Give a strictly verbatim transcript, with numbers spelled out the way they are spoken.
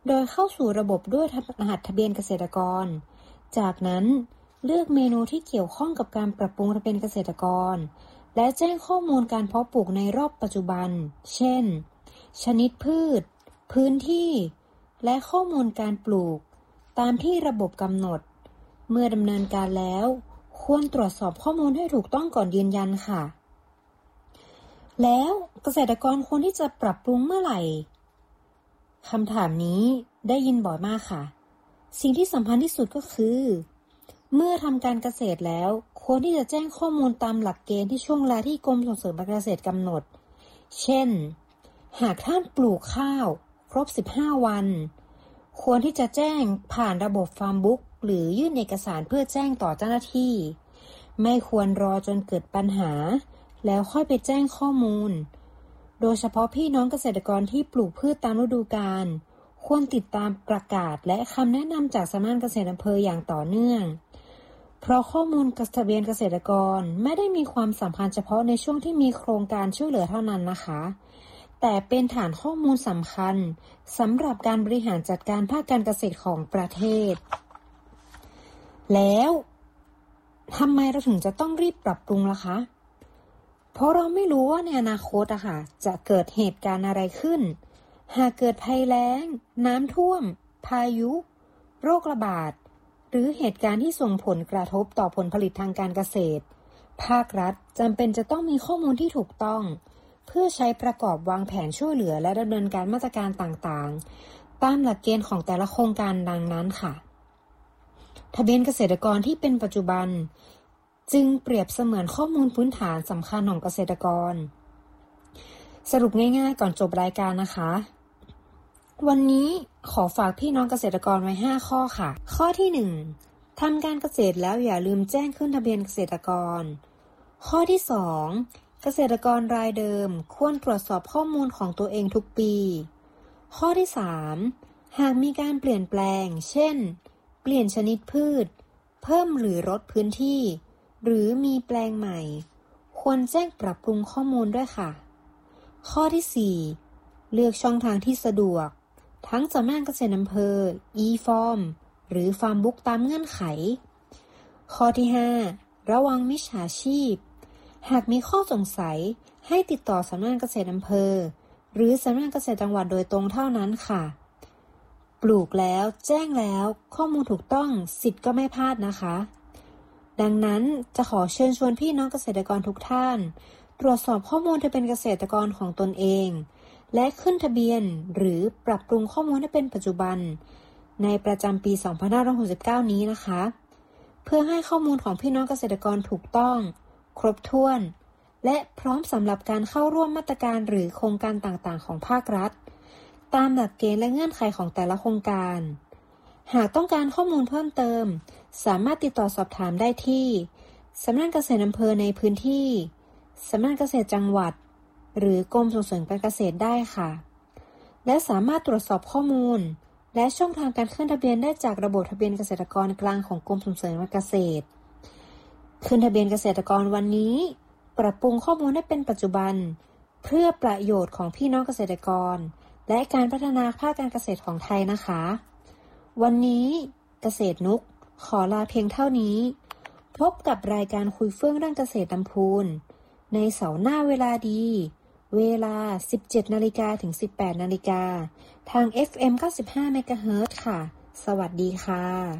โดยเข้าสู่ระบบด้วยรหัสทะเบียนเกษตรกรจากนั้นเลือกเมนูที่เกี่ยวข้องกับการปรับปรุงทะเบียนเกษตรกรและแจ้งข้อมูลการเพาะปลูกในรอบปัจจุบันเช่นชนิดพืชพื้นที่และข้อมูลการปลูกตามที่ระบบกำหนดเมื่อดำเนินการแล้วควรตรวจสอบข้อมูลให้ถูกต้องก่อนยืนยันค่ะแล้วเกษตรกรควรที่จะปรับปรุงเมื่อไหร่คำถามนี้ได้ยินบ่อยมากค่ะสิ่งที่สำคัญที่สุดก็คือเมื่อทำการเกษตรแล้วควรที่จะแจ้งข้อมูลตามหลักเกณฑ์ที่ช่วงเวลาที่กรมส่งเสริมการเกษตรกำหนดเช่นหากท่านปลูกข้าวครบสิบห้าวันควรที่จะแจ้งผ่านระบบฟาร์มบุ๊กหรือยื่นเอกสารเพื่อแจ้งต่อเจ้าหน้าที่ไม่ควรรอจนเกิดปัญหาแล้วค่อยไปแจ้งข้อมูลโดยเฉพาะพี่น้องเกษตรกรที่ปลูกพืชตามฤดูกาลควรติดตามประกาศและคำแนะนำจากสำนักงานเกษตรอำเภออย่างต่อเนื่องเพราะข้อมูลทะเบียนเกษตรกรไม่ได้มีความสำคัญเฉพาะในช่วงที่มีโครงการช่วยเหลือเท่านั้นนะคะแต่เป็นฐานข้อมูลสำคัญสำหรับการบริหารจัดการภาคการเกษตรของประเทศแล้วทำไมเราถึงจะต้องรีบปรับปรุงล่ะคะเพราะเราไม่รู้ว่าในอนาคตอะค่ะจะเกิดเหตุการณ์อะไรขึ้นหากเกิดภัยแล้งน้ำท่วมพายุโรคระบาดหรือเหตุการณ์ที่ส่งผลกระทบต่อผลผลิตทางการเกษตรภาครัฐจำเป็นจะต้องมีข้อมูลที่ถูกต้องเพื่อใช้ประกอบวางแผนช่วยเหลือและดำเนินการมาตรการต่างๆตามหลักเกณฑ์ของแต่ละโครงการดังนั้นค่ะทะเบียนเกษตรกรที่เป็นปัจจุบันจึงเปรียบเสมือนข้อมูลพื้นฐานสำคัญของเกษตรกรสรุปง่ายๆก่อนจบรายการนะคะวันนี้ขอฝากพี่น้องเกษตรกรไว้ห้าข้อค่ะข้อที่หนึ่งทำการเกษตรแล้วอย่าลืมแจ้งขึ้นทะเบียนเกษตรกรข้อที่สองเกษตรกรรายเดิมควรตรวจสอบข้อมูลของตัวเองทุกปีข้อที่สามหากมีการเปลี่ยนแปลงเช่นเปลี่ยนชนิดพืชเพิ่มหรือลดพื้นที่หรือมีแปลงใหม่ควรแจ้งปรับปรุงข้อมูลด้วยค่ะข้อที่สี่เลือกช่องทางที่สะดวกทั้งสำนักงานเกษตรอำเภอ e-form หรือฟาร์มบุ๊กตามเงื่อนไขข้อที่ห้าระวังมิจฉาชีพหากมีข้อสงสัยให้ติดต่อสำนักงานเกษตรอำเภอหรือสำนักงานเกษตรจังหวัดโดยตรงเท่านั้นค่ะปลูกแล้วแจ้งแล้วข้อมูลถูกต้องสิทธิ์ก็ไม่พลาดนะคะดังนั้นจะขอเชิญชวนพี่น้องเกษตรกรทุกท่านตรวจสอบข้อมูลทะเบียนเกษตรกรของตนเองและขึ้นทะเบียนหรือปรับปรุงข้อมูลให้เป็นปัจจุบันในประจำปีสองพันห้าร้อยหกสิบเก้านี้นะคะเพื่อให้ข้อมูลของพี่น้องเกษตรกรถูกต้องครบถ้วนและพร้อมสำหรับการเข้าร่วมมาตรการหรือโครงการต่างๆของภาครัฐตามหลักเกณฑ์และเงื่อนไขของแต่ละโครงการหากต้องการข้อมูลเพิ่มเติมสามารถติดต่อสอบถามได้ที่สำนักงานเกษตรอำเภอในพื้นที่สำนักงานเกษตรจังหวัดหรือกรมส่งเสริมการเกษตรได้ค่ะและสามารถตรวจสอบข้อมูลและช่องทางการขึ้นทะเบียนได้จากระบบทะเบียนเกษตรกรกลางของกรมส่งเสริมการเกษตรขึ้นทะเบียนเกษตรกรวันนี้ปรับปรุงข้อมูลให้เป็นปัจจุบันเพื่อประโยชน์ของพี่น้องเกษตรกรและการพัฒนาภาคการเกษตรของไทยนะคะวันนี้เกษตรนุกขอลาเพียงเท่านี้พบกับรายการคุยเฟื่องเรื่องเกษตรลำพูนในเสาร์หน้าเวลาดีเวลา สิบเจ็ดนาฬิกา ถึง สิบแปดนาฬิกา ทาง เอฟ เอ็ม เก้าสิบห้า เมกะเฮิรตซ์ ค่ะสวัสดีค่ะ